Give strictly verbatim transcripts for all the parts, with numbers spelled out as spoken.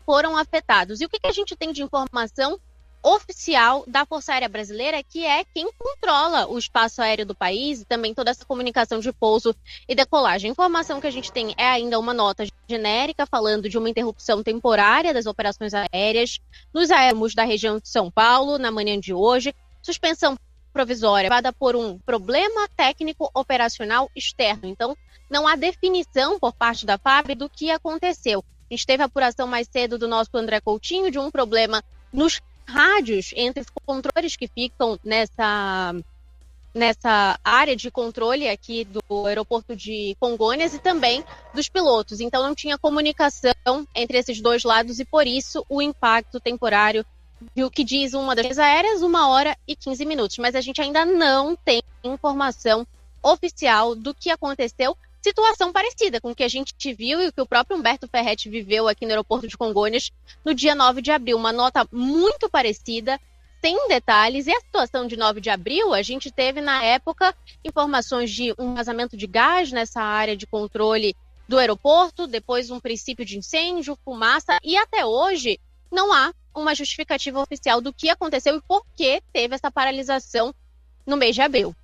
foram afetados. E o que, que a gente tem de informação oficial da Força Aérea Brasileira, que é quem controla o espaço aéreo do país e também toda essa comunicação de pouso e decolagem. A informação que a gente tem é ainda uma nota genérica falando de uma interrupção temporária das operações aéreas nos aeroportos da região de São Paulo na manhã de hoje. Suspensão provisória levada por um problema técnico operacional externo. Então, não há definição por parte da F A B do que aconteceu. A gente teve a apuração mais cedo do nosso André Coutinho de um problema nos rádios entre os controles que ficam nessa, nessa área de controle aqui do aeroporto de Congonhas e também dos pilotos. Então não tinha comunicação entre esses dois lados e por isso o impacto temporário de o que diz uma das aéreas, uma hora e quinze minutos. Mas a gente ainda não tem informação oficial do que aconteceu. Situação parecida com o que a gente viu e o que o próprio Humberto Ferretti viveu aqui no aeroporto de Congonhas no dia nove de abril. Uma nota muito parecida, sem detalhes. E a situação de nove de abril, a gente teve na época informações de um vazamento de gás nessa área de controle do aeroporto, depois um princípio de incêndio, fumaça, e até hoje não há uma justificativa oficial do que aconteceu e por que teve essa paralisação no mês de abril.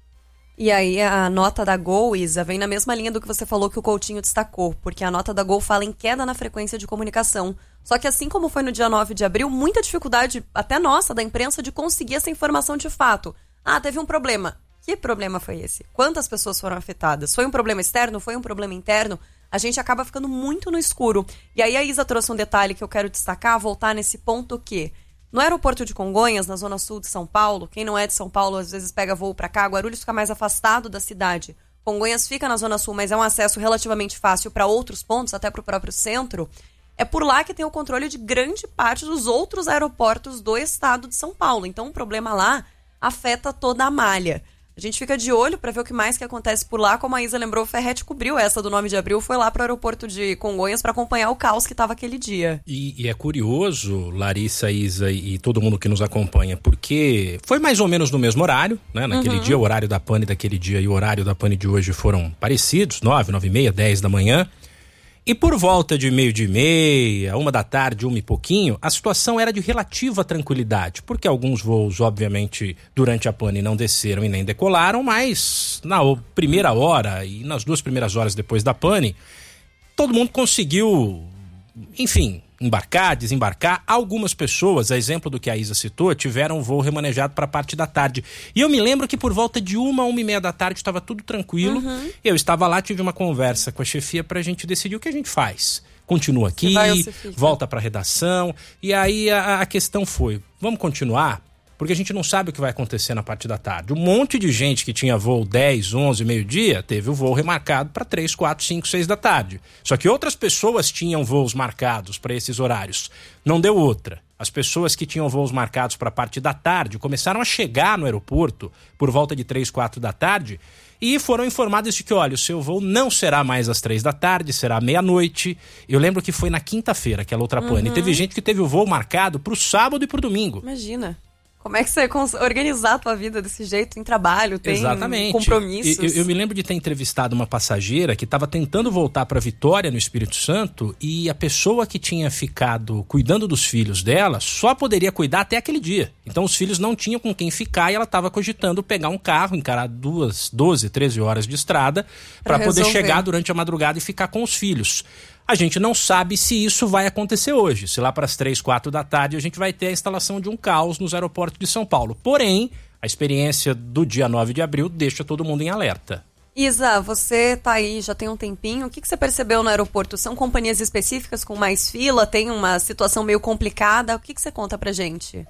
E aí a nota da Gol, Isa, vem na mesma linha do que você falou que o Coutinho destacou, porque a nota da Gol fala em queda na frequência de comunicação. Só que assim como foi no dia nove de abril, muita dificuldade, até nossa, da imprensa, de conseguir essa informação de fato. Ah, teve um problema. Que problema foi esse? Quantas pessoas foram afetadas? Foi um problema externo? Foi um problema interno? A gente acaba ficando muito no escuro. E aí a Isa trouxe um detalhe que eu quero destacar, voltar nesse ponto que... No aeroporto de Congonhas, na zona sul de São Paulo, quem não é de São Paulo às vezes pega voo para cá, Guarulhos fica mais afastado da cidade. Congonhas fica na zona sul, mas é um acesso relativamente fácil para outros pontos, até para o próprio centro. É por lá que tem o controle de grande parte dos outros aeroportos do estado de São Paulo. Então o problema lá afeta toda a malha. A gente fica de olho para ver o que mais que acontece por lá. Como a Isa lembrou, o Ferretti cobriu essa do nove de abril, foi lá para o aeroporto de Congonhas para acompanhar o caos que estava aquele dia. E, e é curioso, Larissa, Isa e, e todo mundo que nos acompanha, porque foi mais ou menos no mesmo horário, né? Naquele uhum. dia, o horário da Pane daquele dia e o horário da Pane de hoje foram parecidos, nove, nove e meia, dez da manhã. E por volta de meio de meia, uma da tarde, uma e pouquinho, a situação era de relativa tranquilidade, porque alguns voos, obviamente, durante a pane não desceram e nem decolaram, mas na primeira hora e nas duas primeiras horas depois da pane, todo mundo conseguiu, enfim, embarcar, desembarcar. Algumas pessoas, a exemplo do que a Isa citou, tiveram um voo remanejado para a parte da tarde. E eu me lembro que por volta de uma, uma e meia da tarde estava tudo tranquilo. Uhum. Eu estava lá, tive uma conversa com a chefia para a gente decidir o que a gente faz. Continua aqui, volta para a redação. E aí a, a questão foi, vamos continuar? Porque a gente não sabe o que vai acontecer na parte da tarde. Um monte de gente que tinha voo dez, onze, meio-dia, teve o voo remarcado para três, quatro, cinco, seis da tarde. Só que outras pessoas tinham voos marcados para esses horários. Não deu outra. As pessoas que tinham voos marcados para a parte da tarde começaram a chegar no aeroporto por volta de três, quatro da tarde e foram informadas de que, olha, o seu voo não será mais às três da tarde, será meia-noite. Eu lembro que foi na quinta-feira, aquela outra pane. Uhum. Teve gente que teve o voo marcado para o sábado e para o domingo. Imagina. Como é que você cons- organizar a tua vida desse jeito? Tem trabalho, tem Exatamente. compromissos. Eu, eu me lembro de ter entrevistado uma passageira que estava tentando voltar para Vitória, no Espírito Santo, e a pessoa que tinha ficado cuidando dos filhos dela só poderia cuidar até aquele dia. Então os filhos não tinham com quem ficar e ela estava cogitando pegar um carro, encarar duas, doze, treze horas de estrada para poder chegar durante a madrugada e ficar com os filhos. A gente não sabe se isso vai acontecer hoje, se lá para as três, quatro da tarde a gente vai ter a instalação de um caos nos aeroportos de São Paulo. Porém, a experiência do dia nove de abril deixa todo mundo em alerta. Isa, você tá aí já tem um tempinho, o que, que você percebeu no aeroporto? São companhias específicas com mais fila? Tem uma situação meio complicada? O que, que você conta pra gente?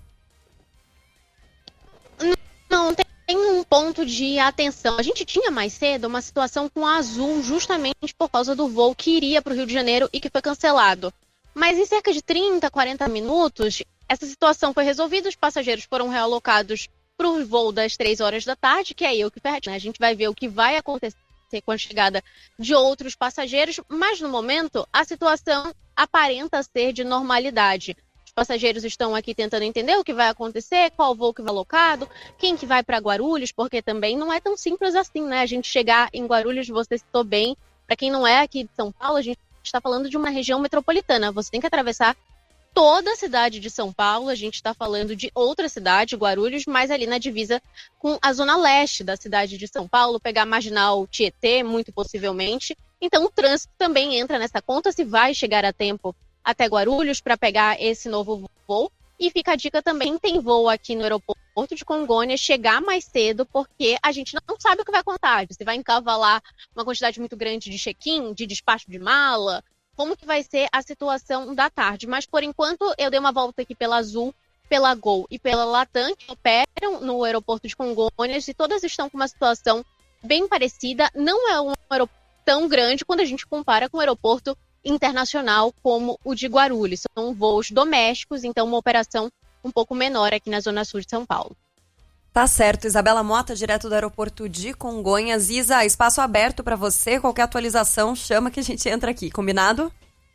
Não, tem. Tem um ponto de atenção. A gente tinha mais cedo uma situação com a Azul justamente por causa do voo que iria para o Rio de Janeiro e que foi cancelado. Mas em cerca de trinta, quarenta minutos, essa situação foi resolvida, os passageiros foram realocados para o voo das três horas da tarde, que é eu que Ferretti, né? A gente vai ver o que vai acontecer com a chegada de outros passageiros, mas no momento a situação aparenta ser de normalidade. Passageiros estão aqui tentando entender o que vai acontecer, qual voo que vai alocado, quem que vai para Guarulhos, porque também não é tão simples assim, né? A gente chegar em Guarulhos, você citou bem, para quem não é aqui de São Paulo, a gente está falando de uma região metropolitana. Você tem que atravessar toda a cidade de São Paulo. A gente está falando de outra cidade, Guarulhos, mas ali na divisa com a zona leste da cidade de São Paulo, pegar a Marginal Tietê, muito possivelmente. Então o trânsito também entra nessa conta, se vai chegar a tempo até Guarulhos para pegar esse novo voo. E fica a dica também, tem voo aqui no aeroporto de Congonhas, chegar mais cedo, porque a gente não sabe o que vai acontecer. Você vai encavalar uma quantidade muito grande de check-in, de despacho de mala, como que vai ser a situação da tarde. Mas, por enquanto, eu dei uma volta aqui pela Azul, pela Gol e pela Latam, que operam no aeroporto de Congonhas, e todas estão com uma situação bem parecida. Não é um aeroporto tão grande quando a gente compara com o aeroporto internacional como o de Guarulhos. São voos domésticos, então uma operação um pouco menor aqui na Zona Sul de São Paulo. Tá certo. Isabela Mota, direto do aeroporto de Congonhas. Isa, espaço aberto para você. Qualquer atualização, chama que a gente entra aqui. Combinado?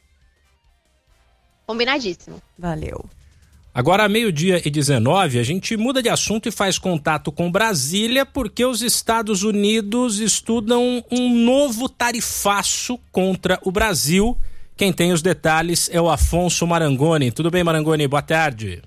Combinadíssimo. Valeu. Agora, meio-dia e dezenove, a gente muda de assunto e faz contato com Brasília, porque os Estados Unidos estudam um novo tarifaço contra o Brasil. Quem tem os detalhes é o Afonso Marangoni. Tudo bem, Marangoni? Boa tarde.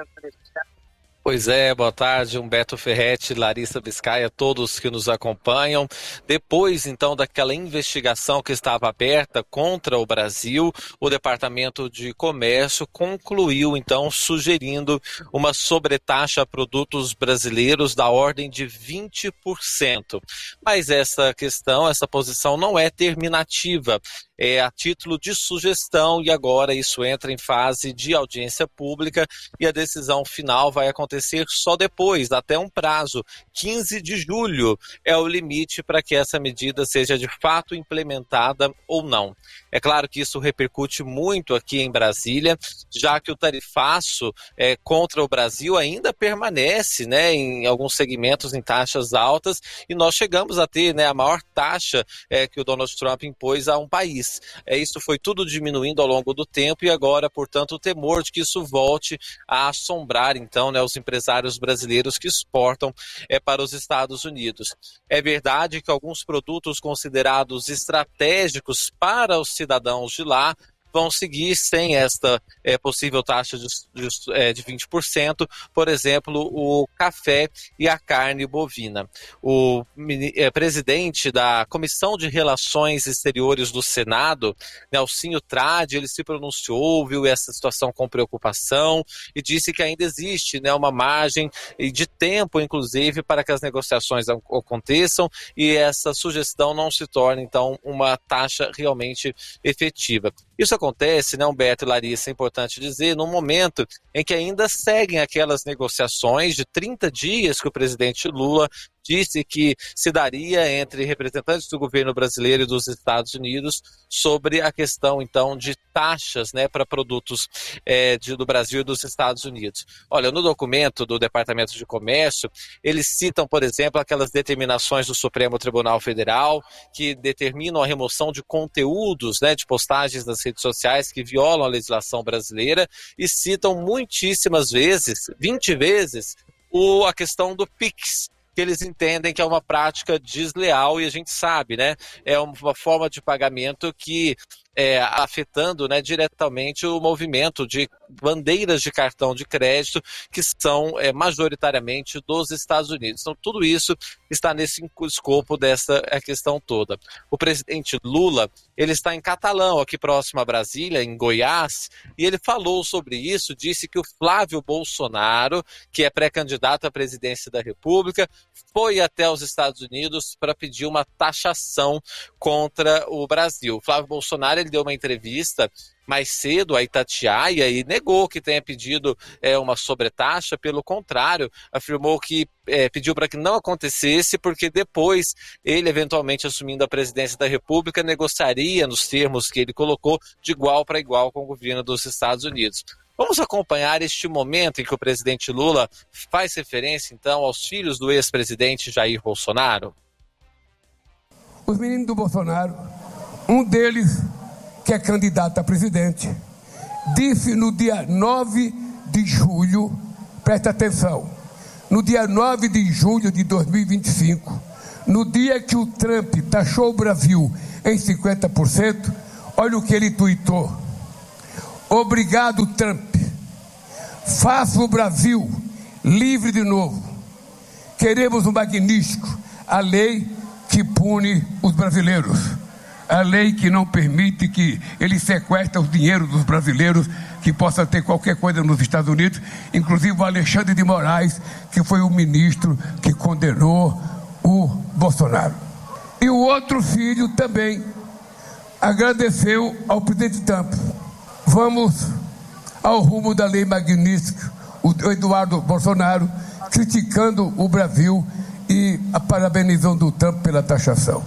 Pois é, boa tarde, Humberto Ferretti, Larissa Biscaia, todos que nos acompanham. Depois, então, daquela investigação que estava aberta contra o Brasil, o Departamento de Comércio concluiu, então, sugerindo uma sobretaxa a produtos brasileiros da ordem de vinte por cento. Mas essa questão, essa posição não é terminativa. É a título de sugestão e agora isso entra em fase de audiência pública e a decisão final vai acontecer só depois, até um prazo, quinze de julho é o limite para que essa medida seja de fato implementada ou não. É claro que isso repercute muito aqui em Brasília, já que o tarifaço é, contra o Brasil ainda permanece, né, em alguns segmentos em taxas altas e nós chegamos a ter, né, a maior taxa é, que o Donald Trump impôs a um país. É, isso foi tudo diminuindo ao longo do tempo e agora, portanto, o temor de que isso volte a assombrar, então, né, os empresários brasileiros que exportam é, para os Estados Unidos. É verdade que alguns produtos considerados estratégicos para os cidadãos de lá vão seguir sem esta é, possível taxa de, de, é, de vinte por cento, por exemplo, o café e a carne bovina. O é, presidente da Comissão de Relações Exteriores do Senado, Nelsinho Trade, ele se pronunciou, viu essa situação com preocupação e disse que ainda existe, né, uma margem de tempo, inclusive, para que as negociações aconteçam e essa sugestão não se torne, então, uma taxa realmente efetiva. Isso acontece, né, Humberto e Larissa, é importante dizer, num momento em que ainda seguem aquelas negociações de trinta dias que o presidente Lula disse que se daria entre representantes do governo brasileiro e dos Estados Unidos sobre a questão, então, de taxas, né, para produtos é, de, do Brasil e dos Estados Unidos. Olha, no documento do Departamento de Comércio, eles citam, por exemplo, aquelas determinações do Supremo Tribunal Federal que determinam a remoção de conteúdos, né, de postagens nas redes sociais que violam a legislação brasileira e citam muitíssimas vezes, vinte vezes, o, a questão do Pix, que eles entendem que é uma prática desleal e a gente sabe, né? É uma forma de pagamento que é, afetando, né, diretamente o movimento de bandeiras de cartão de crédito que são é, majoritariamente dos Estados Unidos. Então tudo isso está nesse escopo dessa questão toda. O presidente Lula, ele está em Catalão, aqui próximo a Brasília, em Goiás, e ele falou sobre isso, disse que o Flávio Bolsonaro, que é pré-candidato à presidência da República, foi até os Estados Unidos para pedir uma taxação contra o Brasil. O Flávio Bolsonaro, ele deu uma entrevista mais cedo a Itatiaia e negou que tenha pedido é, uma sobretaxa, pelo contrário, afirmou que é, pediu para que não acontecesse, porque depois ele, eventualmente assumindo a presidência da República, negociaria nos termos que ele colocou de igual para igual com o governo dos Estados Unidos. Vamos acompanhar este momento em que o presidente Lula faz referência, então, aos filhos do ex-presidente Jair Bolsonaro. Os meninos do Bolsonaro, um deles, que é candidato a presidente, disse no dia nove de julho, presta atenção, no dia nove de julho de dois mil e vinte e cinco, no dia que o Trump taxou o Brasil em cinquenta por cento, Olha o que ele tuitou. Obrigado, Trump. Faça o Brasil livre de novo. Queremos um magnífico, a lei que pune os brasileiros. A lei que não permite que ele sequestre o dinheiro dos brasileiros, que possa ter qualquer coisa nos Estados Unidos, inclusive o Alexandre de Moraes, que foi o ministro que condenou o Bolsonaro. E o outro filho também agradeceu ao presidente Trump. Vamos ao rumo da lei magnífica, o Eduardo Bolsonaro criticando o Brasil e parabenizando o Trump pela taxação.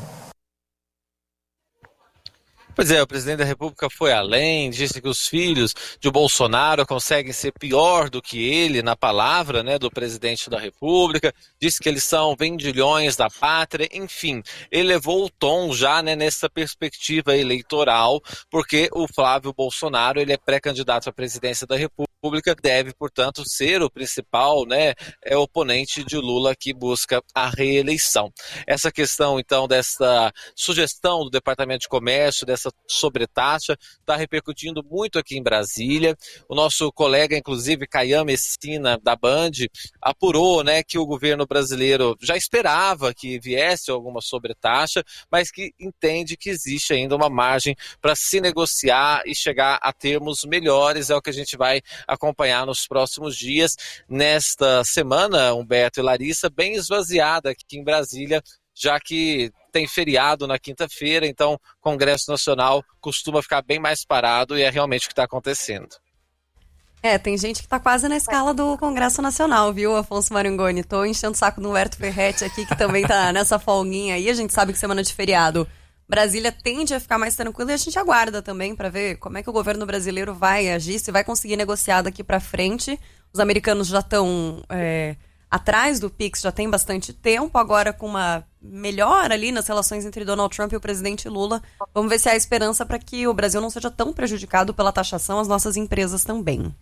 Pois é, o presidente da República foi além, disse que os filhos de Bolsonaro conseguem ser pior do que ele na palavra, né, do presidente da República, disse que eles são vendilhões da pátria, enfim, ele levou o tom já, né, nessa perspectiva eleitoral, porque o Flávio Bolsonaro, ele é pré-candidato à presidência da República, deve, portanto, ser o principal, né, é oponente de Lula que busca a reeleição. Essa questão, então, dessa sugestão do Departamento de Comércio, dessa sobretaxa, está repercutindo muito aqui em Brasília. O nosso colega, inclusive, Caian Messina, da Band, apurou, né, que o governo brasileiro já esperava que viesse alguma sobretaxa, mas que entende que existe ainda uma margem para se negociar e chegar a termos melhores. É o que a gente vai acompanhar nos próximos dias. Nesta semana, Humberto e Larissa, bem esvaziada aqui em Brasília, já que tem feriado na quinta-feira, então o Congresso Nacional costuma ficar bem mais parado e é realmente o que está acontecendo. É, tem gente que tá quase na escala do Congresso Nacional, viu, Afonso Marangoni? Tô enchendo o saco do Humberto Ferretti aqui, que também tá nessa folguinha aí. A gente sabe que semana de feriado Brasília tende a ficar mais tranquila e a gente aguarda também para ver como é que o governo brasileiro vai agir, se vai conseguir negociar daqui para frente. Os americanos já estão é, atrás do Pix, já tem bastante tempo, agora com uma melhora ali nas relações entre Donald Trump e o presidente Lula. Vamos ver se há esperança para que o Brasil não seja tão prejudicado pela taxação, as nossas empresas também.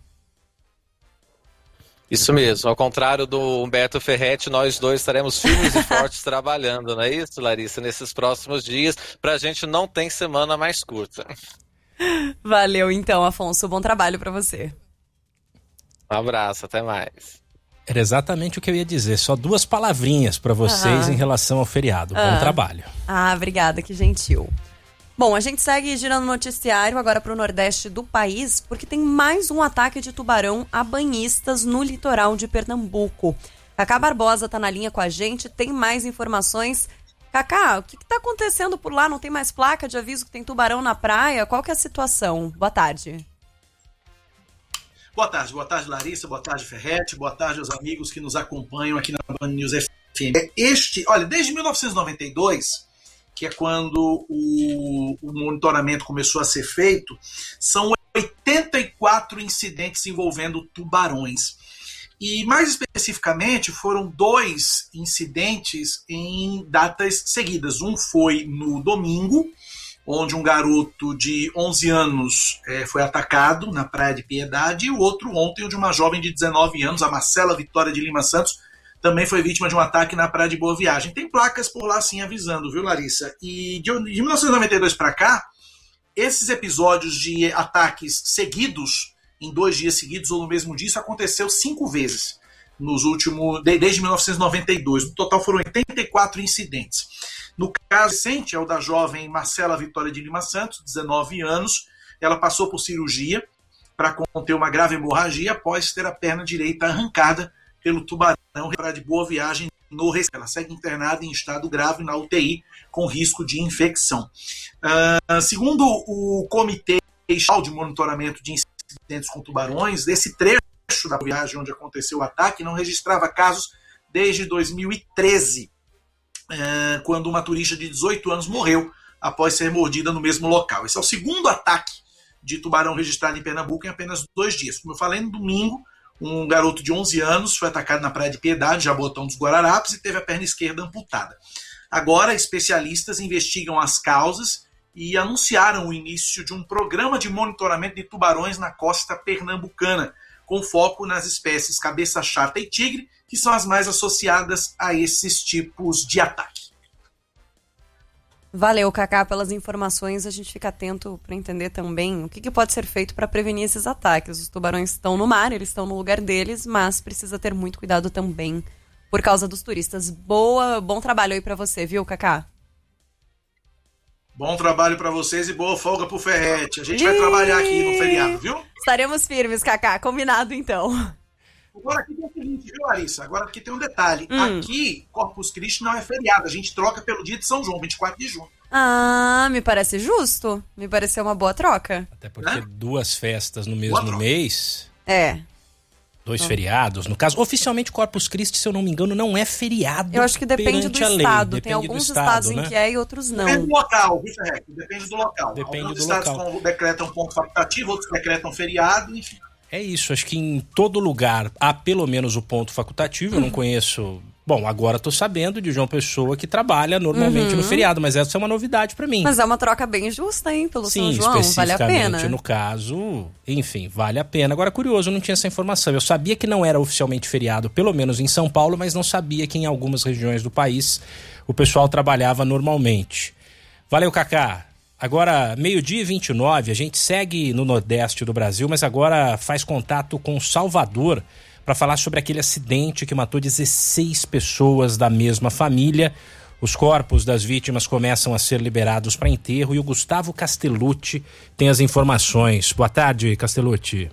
Isso mesmo, ao contrário do Humberto Ferretti, nós dois estaremos firmes e fortes trabalhando, não é isso, Larissa, nesses próximos dias, pra gente não ter semana mais curta. Valeu então, Afonso, bom trabalho pra você. Um abraço, até mais. Era exatamente o que eu ia dizer, só duas palavrinhas pra vocês ah. em relação ao feriado. Ah. Bom trabalho. Ah, obrigada, que gentil. Bom, a gente segue girando o noticiário agora para o nordeste do país, porque tem mais um ataque de tubarão a banhistas no litoral de Pernambuco. Cacá Barbosa está na linha com a gente, tem mais informações. Cacá, o que está acontecendo por lá? Não tem mais placa de aviso que tem tubarão na praia? Qual que é a situação? Boa tarde. Boa tarde, boa tarde Larissa, boa tarde Ferretti, boa tarde aos amigos que nos acompanham aqui na Band News F M. Este, olha, desde mil novecentos e noventa e dois... que é quando o, o monitoramento começou a ser feito, são oitenta e quatro incidentes envolvendo tubarões. E, mais especificamente, foram dois incidentes em datas seguidas. Um foi no domingo, onde um garoto de onze anos é, foi atacado na Praia de Piedade, e o outro ontem, onde uma jovem de dezenove anos, a Marcela Vitória de Lima Santos, também foi vítima de um ataque na Praia de Boa Viagem. Tem placas por lá sim avisando, viu, Larissa? E de mil novecentos e noventa e dois para cá, esses episódios de ataques seguidos, em dois dias seguidos ou no mesmo dia, isso aconteceu cinco vezes nos últimos, desde mil novecentos e noventa e dois. No total foram oitenta e quatro incidentes. No caso recente é o da jovem Marcela Vitória de Lima Santos, dezenove anos. Ela passou por cirurgia para conter uma grave hemorragia após ter a perna direita arrancada pelo tubarão de Boa Viagem no Recife. Ela segue internada em estado grave na U T I com risco de infecção. Uh, segundo o Comitê Estadual de Monitoramento de Incidentes com Tubarões, desse trecho da viagem onde aconteceu o ataque não registrava casos desde dois mil e treze, uh, quando uma turista de dezoito anos morreu após ser mordida no mesmo local. Esse é o segundo ataque de tubarão registrado em Pernambuco em apenas dois dias. Como eu falei, no domingo, um garoto de onze anos foi atacado na Praia de Piedade, Jabotão dos Guararapes, e teve a perna esquerda amputada. Agora, especialistas investigam as causas e anunciaram o início de um programa de monitoramento de tubarões na costa pernambucana, com foco nas espécies cabeça chata e tigre, que são as mais associadas a esses tipos de ataque. Valeu, Cacá, pelas informações. A gente fica atento para entender também o que, que pode ser feito para prevenir esses ataques. Os tubarões estão no mar, eles estão no lugar deles, mas precisa ter muito cuidado também por causa dos turistas. Boa, bom trabalho aí para você, viu, Cacá? Bom trabalho para vocês e boa folga pro Ferretti. A gente vai trabalhar aqui no feriado, viu? Estaremos firmes, Cacá. Combinado, então. Agora aqui tem o seguinte, viu, Larissa? Agora aqui tem um detalhe. Hum. Aqui, Corpus Christi não é feriado. A gente troca pelo dia de São João, vinte e quatro de junho. Ah, me parece justo. Me pareceu uma boa troca. Até porque Hã? duas festas no Boa mesmo troca. mês... É. Dois oh. feriados, no caso. Oficialmente, Corpus Christi, se eu não me engano, não é feriado. Eu acho que depende do estado. Tem alguns estados né? em que é e outros não. Depende do local, viu, Ferretti? Depende do local. Depende Alguns do estados local. decretam ponto facultativo, outros decretam feriado, enfim. É isso, acho que em todo lugar há pelo menos o ponto facultativo. Eu não conheço... Bom, agora tô sabendo de João Pessoa que trabalha normalmente Uhum. no feriado, mas essa é uma novidade pra mim. Mas é uma troca bem justa, hein, pelo Sim, São João. Vale a pena. especificamente no caso, enfim, vale a pena. Agora, curioso, eu não tinha essa informação. Eu sabia que não era oficialmente feriado, pelo menos em São Paulo, mas não sabia que em algumas regiões do país o pessoal trabalhava normalmente. Valeu, Cacá. Agora, meio-dia e vinte e nove, a gente segue no Nordeste do Brasil, mas agora faz contato com Salvador para falar sobre aquele acidente que matou dezesseis pessoas da mesma família. Os corpos das vítimas começam a ser liberados para enterro e o Gustavo Castellucci tem as informações. Boa tarde, Castellucci.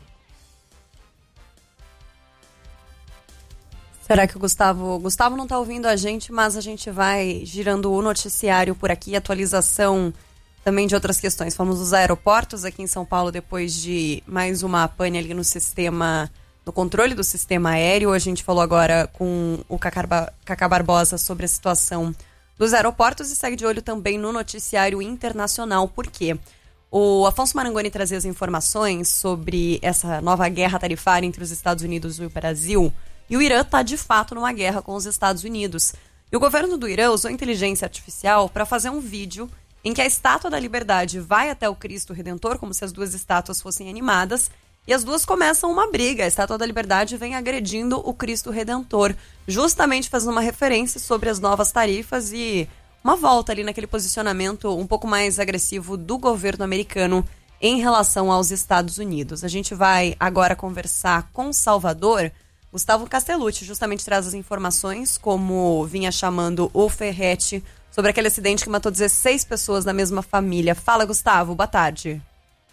Será que o Gustavo... O Gustavo não está ouvindo a gente, mas a gente vai girando o noticiário por aqui, atualização também de outras questões. Fomos aos aeroportos aqui em São Paulo depois de mais uma pane ali no sistema... no controle do sistema aéreo. A gente falou agora com o Cacá Barbosa sobre a situação dos aeroportos e segue de olho também no noticiário internacional, porque o Afonso Marangoni trazia as informações sobre essa nova guerra tarifária entre os Estados Unidos e o Brasil, e o Irã está de fato numa guerra com os Estados Unidos. E o governo do Irã usou inteligência artificial para fazer um vídeo em que a Estátua da Liberdade vai até o Cristo Redentor, como se as duas estátuas fossem animadas, e as duas começam uma briga. A Estátua da Liberdade vem agredindo o Cristo Redentor, justamente fazendo uma referência sobre as novas tarifas e uma volta ali naquele posicionamento um pouco mais agressivo do governo americano em relação aos Estados Unidos. A gente vai agora conversar com Salvador. Gustavo Castellucci justamente traz as informações, como vinha chamando o Ferretti, sobre aquele acidente que matou dezesseis pessoas da mesma família. Fala, Gustavo, boa tarde.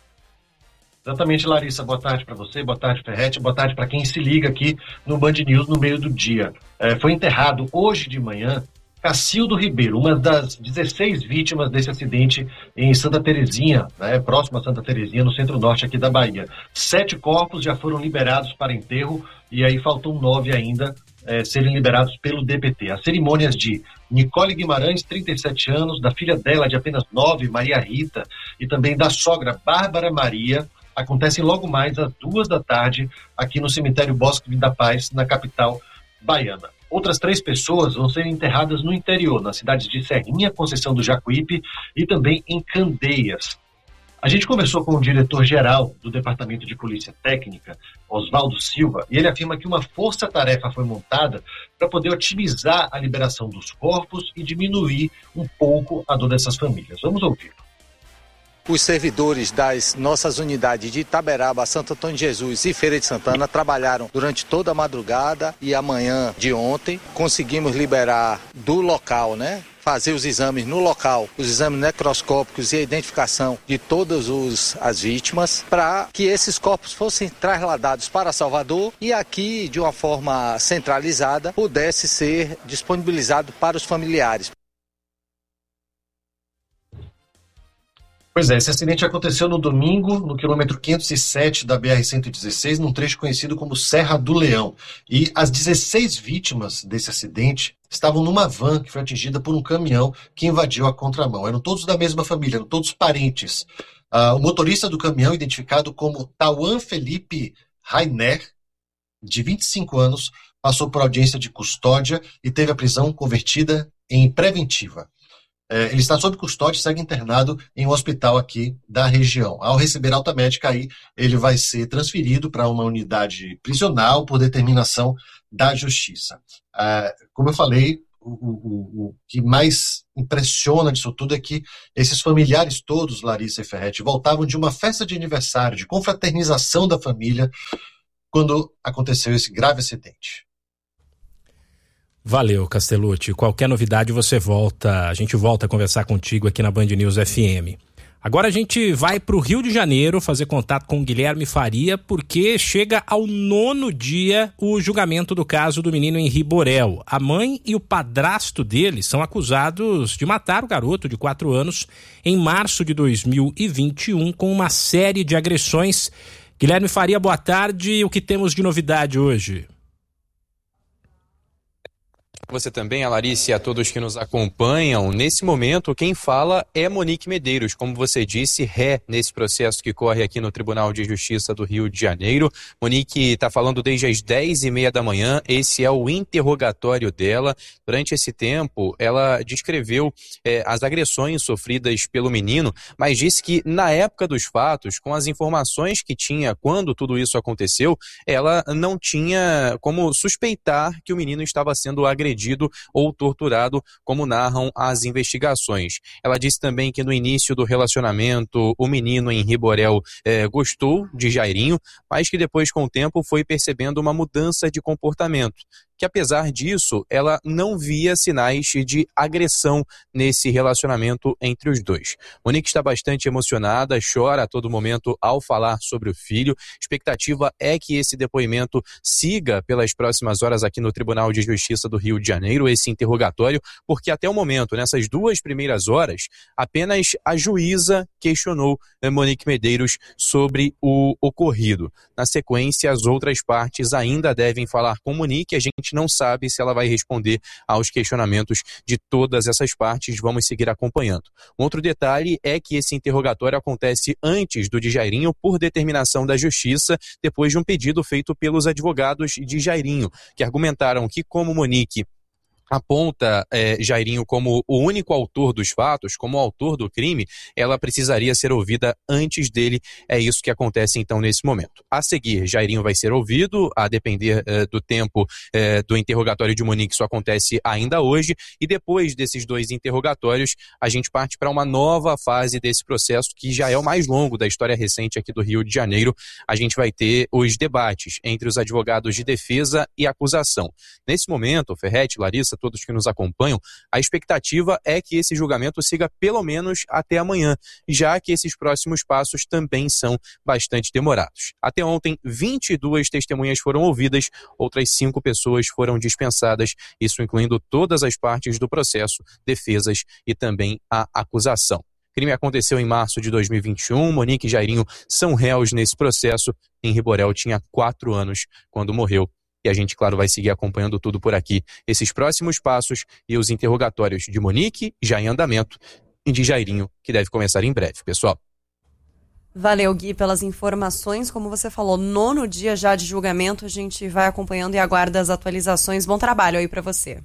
Exatamente, Larissa. Boa tarde para você, boa tarde, Ferretti, boa tarde para quem se liga aqui no Band News no meio do dia. É, foi enterrado hoje de manhã Cacildo Ribeiro, uma das dezesseis vítimas desse acidente em Santa Terezinha, né, próximo a Santa Terezinha, no centro-norte aqui da Bahia. Sete corpos já foram liberados para enterro e aí faltam nove ainda é, serem liberados pelo D P T. As cerimônias de Nicole Guimarães, trinta e sete anos, da filha dela de apenas nove, Maria Rita, e também da sogra Bárbara Maria, acontecem logo mais às duas da tarde aqui no cemitério Bosque da Paz, na capital baiana. Outras três pessoas vão ser enterradas no interior, nas cidades de Serrinha, Conceição do Jacuípe e também em Candeias. A gente conversou com o diretor-geral do Departamento de Polícia Técnica, Oswaldo Silva, e ele afirma que uma força-tarefa foi montada para poder otimizar a liberação dos corpos e diminuir um pouco a dor dessas famílias. Vamos ouvir. Os servidores das nossas unidades de Itaberaba, Santo Antônio de Jesus e Feira de Santana trabalharam durante toda a madrugada e a manhã de ontem. Conseguimos liberar do local, né? Fazer os exames no local, os exames necroscópicos e a identificação de todas os, as vítimas, para que esses corpos fossem trasladados para Salvador e aqui, de uma forma centralizada, pudesse ser disponibilizado para os familiares. Pois é, esse acidente aconteceu no domingo, no quilômetro quinhentos e sete da B R cento e dezesseis, num trecho conhecido como Serra do Leão. E as dezesseis vítimas desse acidente estavam numa van que foi atingida por um caminhão que invadiu a contramão. Eram todos da mesma família, eram todos parentes. Uh, o motorista do caminhão, identificado como Tauan Felipe Rainer, de vinte e cinco anos, passou por audiência de custódia e teve a prisão convertida em preventiva. É, ele está sob custódia e segue internado em um hospital aqui da região. Ao receber alta médica, aí, ele vai ser transferido para uma unidade prisional por determinação da justiça. É, como eu falei, o, o, o que mais impressiona disso tudo é que esses familiares todos, Larissa e Ferretti, voltavam de uma festa de aniversário, de confraternização da família, quando aconteceu esse grave acidente. Valeu, Castellucci. Qualquer novidade você volta, a gente volta a conversar contigo aqui na Band News F M. Agora a gente vai para o Rio de Janeiro fazer contato com o Guilherme Faria, porque chega ao nono dia o julgamento do caso do menino Henri Borel. A mãe e o padrasto dele são acusados de matar o garoto de quatro anos em março de dois mil e vinte e um com uma série de agressões. Guilherme Faria, boa tarde. O que temos de novidade hoje? Você também, a Larissa e a todos que nos acompanham. Nesse momento, quem fala é Monique Medeiros, como você disse, ré nesse processo que corre aqui no Tribunal de Justiça do Rio de Janeiro. Monique está falando desde as dez e meia da manhã, esse é o interrogatório dela. Durante esse tempo, ela descreveu é, as agressões sofridas pelo menino, mas disse que na época dos fatos, com as informações que tinha quando tudo isso aconteceu, ela não tinha como suspeitar que o menino estava sendo agredido ou torturado, como narram as investigações. Ela disse também que no início do relacionamento, o menino Henri Borel eh, gostou de Jairinho, mas que depois, com o tempo, foi percebendo uma mudança de comportamento. Que apesar disso, ela não via sinais de agressão nesse relacionamento entre os dois. Monique está bastante emocionada, chora a todo momento ao falar sobre o filho. Expectativa é que esse depoimento siga pelas próximas horas aqui no Tribunal de Justiça do Rio de Janeiro, esse interrogatório, porque até o momento, nessas duas primeiras horas, apenas a juíza questionou Monique Medeiros sobre o ocorrido. Na sequência, as outras partes ainda devem falar com Monique. A gente não sabe se ela vai responder aos questionamentos de todas essas partes. Vamos seguir acompanhando. Um outro detalhe é que esse interrogatório acontece antes do de Jairinho por determinação da Justiça, depois de um pedido feito pelos advogados de Jairinho, que argumentaram que, como Monique aponta é, Jairinho como o único autor dos fatos, como o autor do crime, ela precisaria ser ouvida antes dele. É isso que acontece então nesse momento. A seguir, Jairinho vai ser ouvido, a depender é, do tempo é, do interrogatório de Monique, isso acontece ainda hoje, e depois desses dois interrogatórios, a gente parte para uma nova fase desse processo, que já é o mais longo da história recente aqui do Rio de Janeiro. A gente vai ter os debates entre os advogados de defesa e acusação. Nesse momento, Ferretti, Larissa, todos que nos acompanham, a expectativa é que esse julgamento siga pelo menos até amanhã, já que esses próximos passos também são bastante demorados. Até ontem, vinte e duas testemunhas foram ouvidas, outras cinco pessoas foram dispensadas, isso incluindo todas as partes do processo, defesas e também a acusação. O crime aconteceu em março de dois mil e vinte e um, Monique e Jairinho são réus nesse processo. Henri Borel tinha quatro anos quando morreu. E a gente, claro, vai seguir acompanhando tudo por aqui. Esses próximos passos e os interrogatórios de Monique, já em andamento, e de Jairinho, que deve começar em breve, pessoal. Valeu, Gui, pelas informações. Como você falou, nono dia já de julgamento, a gente vai acompanhando e aguarda as atualizações. Bom trabalho aí para você.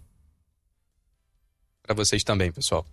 Para vocês também, pessoal.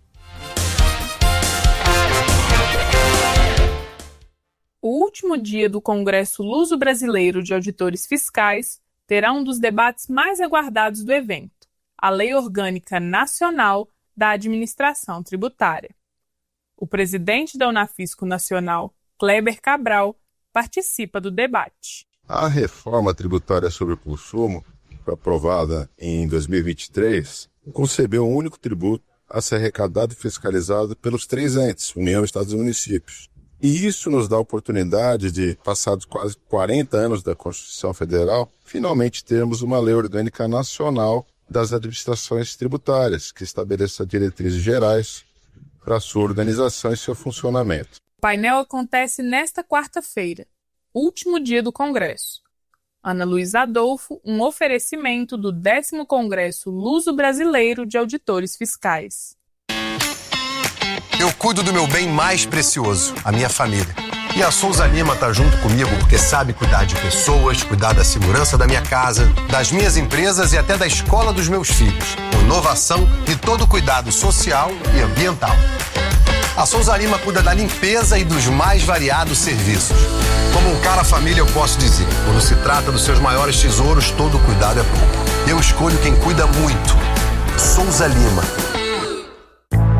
O último dia do Congresso Luso-Brasileiro de Auditores Fiscais terá um dos debates mais aguardados do evento, a Lei Orgânica Nacional da Administração Tributária. O presidente da Unafisco Nacional, Kleber Cabral, participa do debate. A reforma tributária sobre o consumo, foi aprovada em dois mil e vinte e três, concebeu um único tributo a ser arrecadado e fiscalizado pelos três entes, União, Estados e Municípios. E isso nos dá a oportunidade de, passados quase quarenta anos da Constituição Federal, finalmente termos uma lei orgânica nacional das administrações tributárias, que estabeleça diretrizes gerais para a sua organização e seu funcionamento. O painel acontece nesta quarta-feira, último dia do Congresso. Ana Luísa Adolfo, um oferecimento do décimo Congresso Luso-Brasileiro de Auditores Fiscais. Eu cuido do meu bem mais precioso, a minha família. E a Souza Lima tá junto comigo porque sabe cuidar de pessoas, cuidar da segurança da minha casa, das minhas empresas e até da escola dos meus filhos. Com inovação e todo cuidado social e ambiental. A Souza Lima cuida da limpeza e dos mais variados serviços. Como um cara família, eu posso dizer, quando se trata dos seus maiores tesouros, todo cuidado é pouco. Eu escolho quem cuida muito. Souza Lima.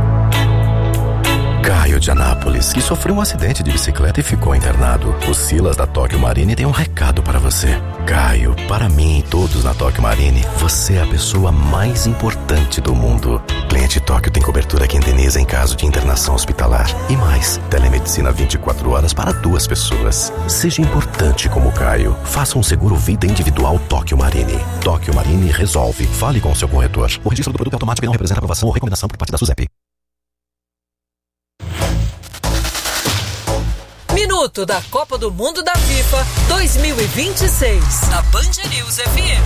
de Anápolis, que sofreu um acidente de bicicleta e ficou internado. O Silas da Tóquio Marine tem um recado para você. Caio, para mim e todos na Tóquio Marine, você é a pessoa mais importante do mundo. Cliente Tóquio tem cobertura que indeniza em caso de internação hospitalar. E mais, telemedicina vinte e quatro horas para duas pessoas. Seja importante como Caio. Faça um seguro vida individual Tóquio Marine. Tóquio Marine resolve. Fale com o seu corretor. O registro do produto é automático e não representa aprovação ou recomendação por parte da SUSEP. Minuto da Copa do Mundo da FIFA dois mil e vinte e seis. Na Band News F M.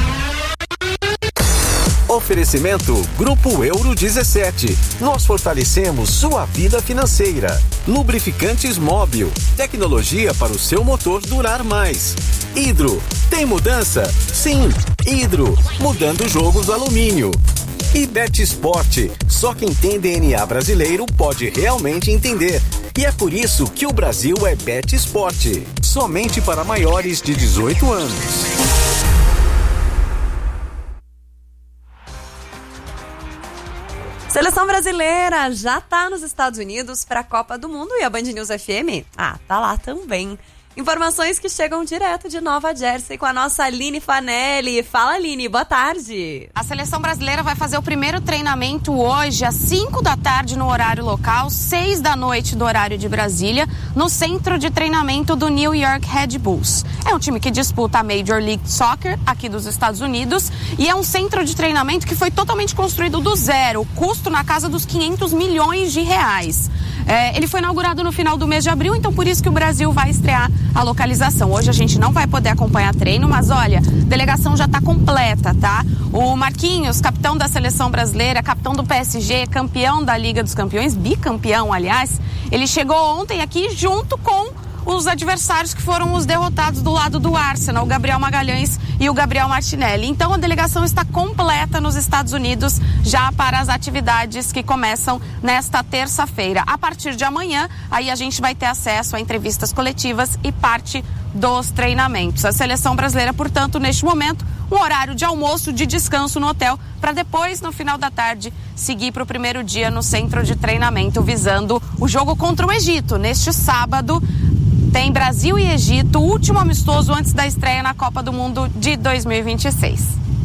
Oferecimento Grupo Euro dezessete. Nós fortalecemos sua vida financeira. Lubrificantes Móbil. Tecnologia para o seu motor durar mais. Hidro. Tem mudança? Sim. Hidro. Mudando o jogo do alumínio. E BetSport. Só quem tem D N A brasileiro pode realmente entender. E é por isso que o Brasil é BetSport. Somente para maiores de dezoito anos. Seleção brasileira já tá nos Estados Unidos para a Copa do Mundo e a Band News F M, ah, tá lá também. Informações que chegam direto de Nova Jersey com a nossa Aline Fanelli. Fala, Aline, boa tarde. A seleção brasileira vai fazer o primeiro treinamento hoje às cinco da tarde no horário local, seis da noite do horário de Brasília, no centro de treinamento do New York Red Bulls. É um time que disputa a Major League Soccer aqui dos Estados Unidos e é um centro de treinamento que foi totalmente construído do zero, custo na casa dos quinhentos milhões de reais. É, ele foi inaugurado no final do mês de abril, então por isso que o Brasil vai estrear a localização. Hoje a gente não vai poder acompanhar treino, mas olha, a delegação já está completa, tá? O Marquinhos, capitão da seleção brasileira, capitão do P S G, campeão da Liga dos Campeões, bicampeão, aliás, ele chegou ontem aqui junto com os adversários que foram os derrotados do lado do Arsenal, o Gabriel Magalhães e o Gabriel Martinelli. Então a delegação está completa nos Estados Unidos já para as atividades que começam nesta terça-feira. A partir de amanhã, aí a gente vai ter acesso a entrevistas coletivas e parte dos treinamentos. A seleção brasileira, portanto, neste momento, um horário de almoço, de descanso no hotel, para depois, no final da tarde, seguir para o primeiro dia no centro de treinamento, visando o jogo contra o Egito, neste sábado. Tem Brasil e Egito, o último amistoso antes da estreia na Copa do Mundo de dois mil e vinte e seis.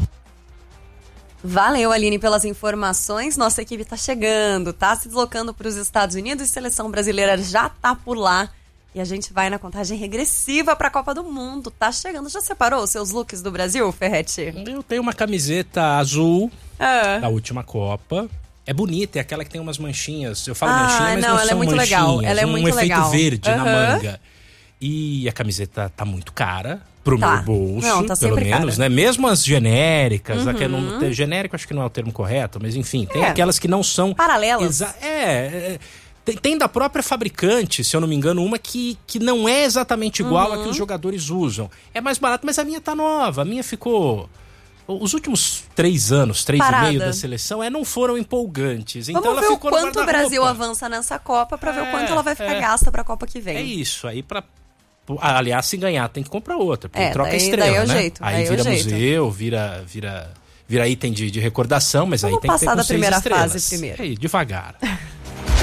Valeu, Aline, pelas informações. Nossa equipe tá chegando, tá se deslocando para os Estados Unidos e a seleção brasileira já tá por lá. E a gente vai na contagem regressiva para a Copa do Mundo. Tá chegando. Já separou os seus looks do Brasil, Ferretti? Eu tenho uma camiseta azul ah. da última Copa. É bonita, é aquela que tem umas manchinhas. Eu falo ah, manchinha, mas não, não ela são é muito manchinhas. Legal. Ela é um muito efeito legal. verde uhum. na manga. E a camiseta tá muito cara pro tá. meu bolso, não, tá pelo menos, cara. né? Mesmo as genéricas, uhum. aqui não, genérico acho que não é o termo correto, mas enfim, tem é. aquelas que não são... Paralelas. Exa- é, é tem, tem da própria fabricante, se eu não me engano, uma que, que não é exatamente igual uhum. a que os jogadores usam. É mais barato, mas a minha tá nova, a minha ficou... Os últimos três anos, três Parada. e meio da seleção, é, não foram empolgantes. Vamos então ela ver ficou o quanto o Brasil roupa. avança nessa Copa pra é, ver o quanto ela vai ficar é. gasta pra Copa que vem. É isso, aí pra... Aliás, se ganhar, tem que comprar outra. Porque é, troca daí, estrela, daí é o né? jeito, aí daí vira é o museu, jeito. vira, vira, vira item de, de recordação, mas Vamos aí tem que ter passar com da seis primeira estrelas. fase primeiro. Aí, devagar.